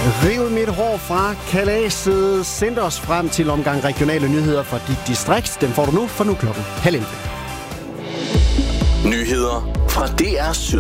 Riv mit hår fra kalaset. Send os frem til omgang regionale nyheder fra dit distrikt. Den får du nu, for nu klokken 10:30. Nyheder fra DR Syd.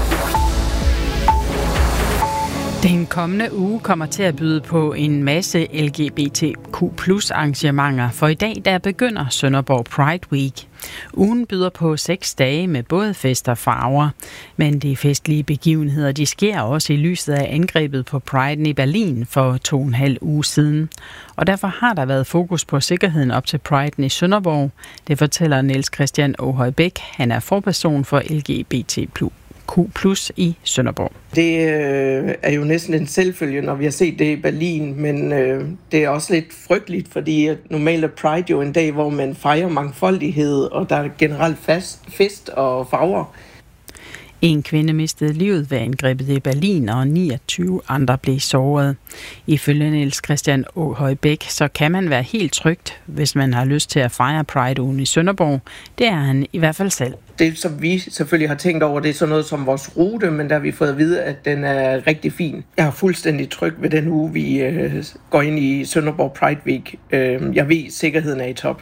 Den kommende uge kommer til at byde på en masse LGBTQ+ arrangementer, for i dag der begynder Sønderborg Pride Week. Ugen byder på 6 dage med både fest og farver, men de festlige begivenheder de sker også i lyset af angrebet på Priden i Berlin for 2,5 uger siden. Og derfor har der været fokus på sikkerheden op til Priden i Sønderborg. Det fortæller Niels Christian Åhøj Bæk. Han er forperson for LGBTQ+ i Sønderborg. Det er jo næsten en selvfølge, når vi har set det i Berlin, men det er også lidt frygteligt, fordi normalt er Pride jo en dag, hvor man fejrer mangfoldighed, og der er generelt fest og farver. En kvinde mistede livet ved angrebet i Berlin, og 29 andre blev såret. Ifølge Niels Christian Åhøj Bæk, så kan man være helt trygt, hvis man har lyst til at fejre Pride-ugen i Sønderborg. Det er han i hvert fald selv. Det, som vi selvfølgelig har tænkt over, det er sådan noget som vores rute, men der har vi fået at vide, at den er rigtig fin. Jeg er fuldstændig tryg ved den uge, vi går ind i Sønderborg Pride Week. Jeg ved, at sikkerheden er i top.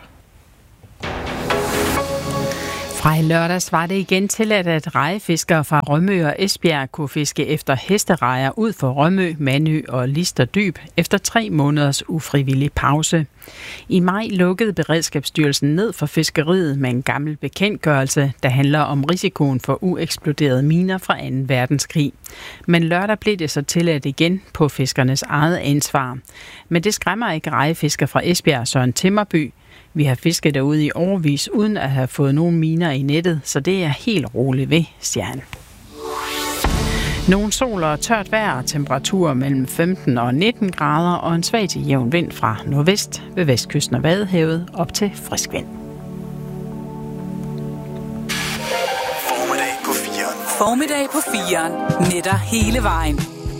Fra i lørdags var det igen tilladt, at rejefiskere fra Rømø og Esbjerg kunne fiske efter hesterejer ud for Rømø, Mandø og Lister Dyb efter 3 måneders ufrivillig pause. I maj lukkede Beredskabsstyrelsen ned for fiskeriet med en gammel bekendtgørelse, der handler om risikoen for ueksploderede miner fra 2. verdenskrig. Men lørdag blev det så tilladt igen på fiskernes eget ansvar. Men det skræmmer ikke rejefisker fra Esbjerg, Søren Timmerby. Vi har fisket derude i årevis uden at have fået nogen miner i nettet, så det er helt roligt ved, siger han. Nogle sol og tørt vejr, temperaturer mellem 15 og 19 grader og en svag til jævn vind fra nordvest ved vestkysten og Vadehavet op til frisk vind. Formiddag på 4'eren. Formiddag på 4'eren. Netter hele vejen.